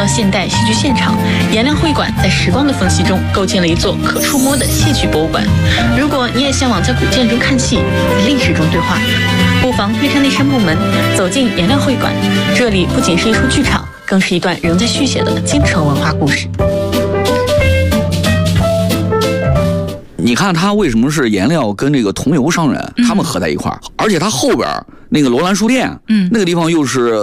到现代戏剧现场，颜料会馆在时光的缝隙中构建了一座可触摸的戏曲博物馆。如果你也向往在古建中看戏，在历史中对话，不妨推开那扇木门，走进颜料会馆。这里不仅是一处剧场，更是一段仍在续写的京城文化故事。 你看他为什么是颜料跟这个桐油商人他们合在一块儿，而且他后边那个罗兰书店，那个地方又是